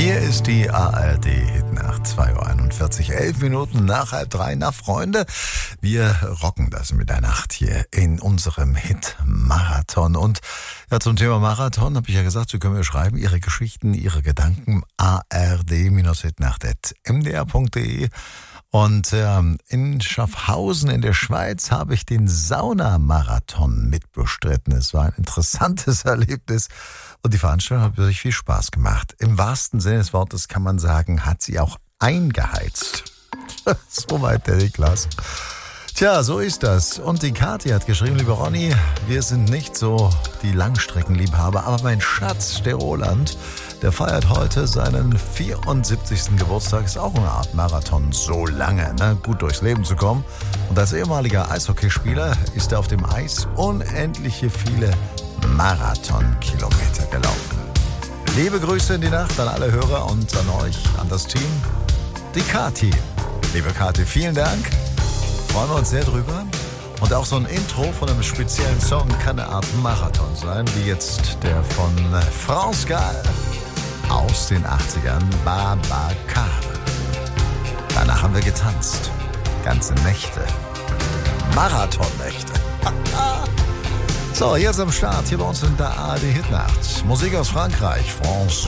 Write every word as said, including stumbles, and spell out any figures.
Hier ist die A R D-Hitnacht, zwei Uhr einundvierzig, elf Minuten nach halb drei. Na Freunde, wir rocken das mit der Nacht hier in unserem Hit-Marathon. Und ja, zum Thema Marathon habe ich ja gesagt, Sie können mir schreiben, Ihre Geschichten, Ihre Gedanken, a r d hitnacht at m d r punkt d e. Und ähm, in Schaffhausen in der Schweiz habe ich den Saunamarathon mitbestritten. Es war ein interessantes Erlebnis und die Veranstaltung hat wirklich viel Spaß gemacht. Im wahrsten Sinne des Wortes kann man sagen, hat sie auch eingeheizt. Soweit der Niklas. Tja, so ist das. Und die Kathi hat geschrieben, liebe Ronny, wir sind nicht so die Langstreckenliebhaber, aber mein Schatz, der Roland, der feiert heute seinen vierundsiebzigsten Geburtstag. Ist auch eine Art Marathon, so lange, ne? Gut durchs Leben zu kommen. Und als ehemaliger Eishockeyspieler ist er auf dem Eis unendliche viele Marathonkilometer gelaufen. Liebe Grüße in die Nacht an alle Hörer und an euch, an das Team. Die Kathi. Liebe Kathi, vielen Dank. Freuen wir uns sehr drüber. Und auch so ein Intro von einem speziellen Song kann eine Art Marathon sein, wie jetzt der von France Gall aus den achtzigern, Babacar. Danach haben wir getanzt. Ganze Nächte. Marathonnächte. So, jetzt am Start, hier bei uns in der A R D Hitnacht. Musik aus Frankreich, France